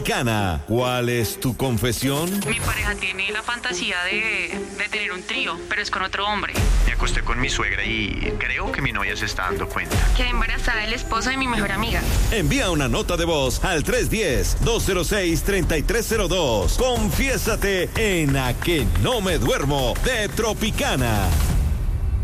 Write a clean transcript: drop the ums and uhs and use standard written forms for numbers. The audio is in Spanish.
Cana, ¿cuál es tu confesión? Mi pareja tiene la fantasía de tener un trío, pero es con otro hombre. Me acosté con mi suegra y creo que mi novia se está dando cuenta. Quedé embarazada del esposo de mi mejor amiga. Envía una nota de voz al 310-206-3302. Confiésate en A que no me duermo de Tropicana.